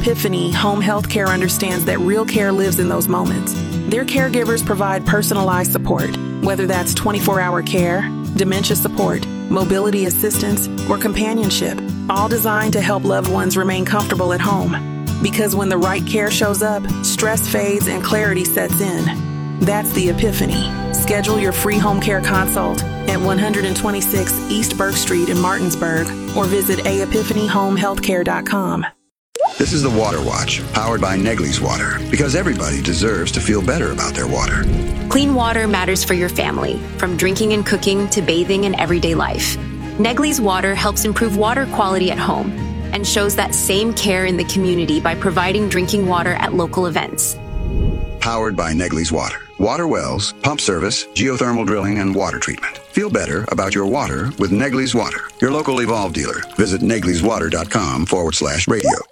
Epiphany Home Health Care understands that real care lives in those moments. Their caregivers provide personalized support, whether that's 24-hour care, dementia support, mobility assistance, or companionship, all designed to help loved ones remain comfortable at home. Because when the right care shows up, stress fades and clarity sets in. That's the Epiphany. Schedule your free home care consult at 126 East Burke Street in Martinsburg or visit aepiphanyhomehealthcare.com. This is the Water Watch, powered by Negley's Water, because everybody deserves to feel better about their water. Clean water matters for your family, from drinking and cooking to bathing and everyday life. Negley's Water helps improve water quality at home and shows that same care in the community by providing drinking water at local events. Powered by Negley's Water. Water wells, pump service, geothermal drilling, and water treatment. Feel better about your water with Negley's Water. Your local Evolve dealer. Visit negleyswater.com/radio.